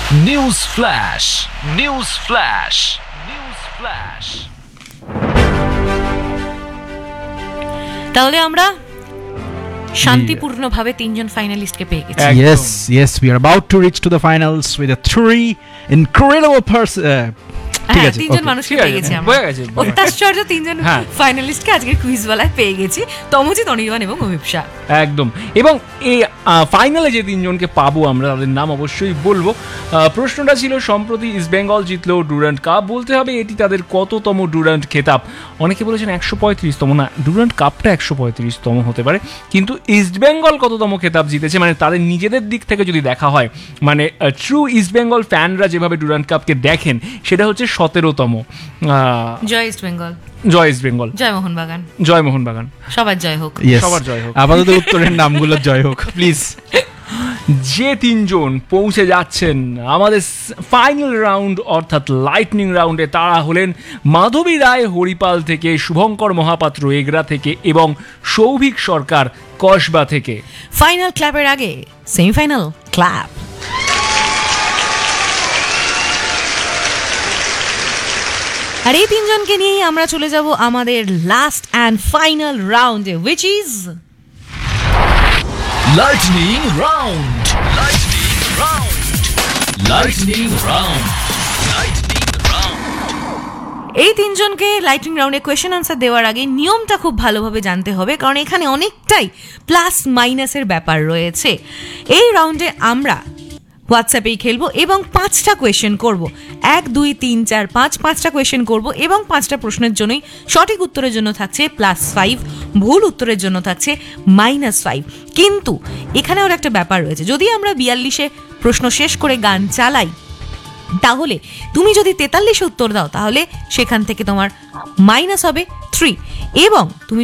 News flash, news flash, news flash. তাহলে আমরা শান্তিপূর্ণভাবে তিনজন ফাইনালিস্টকে পেয়ে গেছি। Yes, we are about to reach to the finals with a three incredible ঠিক আছে, তিনজন okay. মানুষকে ঠিক আছে, পেয়ে গেছি আমরা। হয়ে গেছে। অত্যাশ্চর্য তিনজন হ্যাঁ। ফাইনালিস্টকে আজকের কুইজওয়ালায় পেয়ে গেছি, তমজিৎ, অনির্বাণ এবং অভিপ্সা। একদম। এবং এই ফাইনালে যে তিনজনকে পাবো আমরা, তাদের নাম অবশ্যই বলবো। প্রশ্নটা ছিল, সম্প্রতি ইস্ট বেঙ্গল জিতলো ডুরান্ড কাপ, বলতে হবে এটি তাদের কততম ডুরান্ড খেতাব। অনেকে বলেছেন 135তম, না, ডুরান্ড কাপটা 135তম হতে পারে, কিন্তু ইস্ট বেঙ্গল কততম খেতাব জিতেছে, মানে তাদের নিজেদের দিক থেকে যদি দেখা হয়, মানে ট্রু ইস্ট বেঙ্গল ফ্যানরা যেভাবে ডুরান্ড কাপকে দেখেন, সেটা হচ্ছে 17তম। জয় ইস্ট বেঙ্গল, জয় ইস্ট বেঙ্গল, জয় মোহনবাগান, জয় মোহনবাগান, সবার জয় হোক। Yes. সবার জয় হোক। আপাতত উত্তরের নামগুলো জয় হোক প্লিজ। যে তিনজন পৌঁছে যাচ্ছেন আমাদের ফাইনাল রাউন্ড অর্থাৎ লাইটনিং রাউন্ডে, তারা হলেন মাধবী রায় হরিপাল থেকে, শুভঙ্কর মহাপাত্র এগরা থেকে এবং সৌভিক সরকার কসবা থেকে। ফাইনাল ক্ল্যাপের আগে সেমিফাইনাল ক্ল্যাপ। আর এই তিনজনকে নিয়েই আমরা চলে যাব আমাদের লাস্ট অ্যান্ড ফাইনাল রাউন্ডে, which is lightning round, lightning round, lightning round, lightning round. এই তিনজনকে লাইটনিং রাউন্ডে কোয়েশ্চেন আনসার দেওয়ার আগে নিয়মটা খুব ভালোভাবে জানতে হবে, কারণ এখানে অনেকটাই প্লাস মাইনাসের ব্যাপার রয়েছে। এই রাউন্ডে আমরা হোয়াটসঅ্যাপেই খেলবো এবং 5টা কোয়েশ্চেন করব। 1, 2, 3, 4, 5, 5টা কোয়েশ্চেন করব এবং 5টা প্রশ্নের জন্যই সঠিক উত্তরের জন্য থাকছে +5, ভুল উত্তরের জন্য থাকছে -5। কিন্তু এখানেও একটা ব্যাপার রয়েছে, যদি আমরা 42-এ প্রশ্ন শেষ করে গান চালাই, তাহলে তুমি যদি 43-এ উত্তর দাও, তাহলে সেখান থেকে তোমার মাইনাস হবে 3, এবং তুমি